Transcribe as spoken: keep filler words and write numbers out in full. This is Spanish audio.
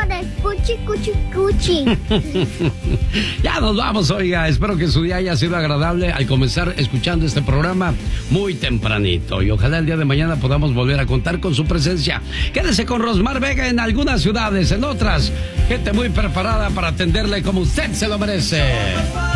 corazones. Cuchi, cuchi, cuchi. Ya nos vamos, oiga. Espero que su día haya sido agradable al comenzar escuchando este programa muy tempranito. Y ojalá el día de mañana podamos volver a contar con su presencia. Quédese con Rosmar Vega en algunas ciudades, en otras, gente muy preparada para atenderle como usted se lo merece.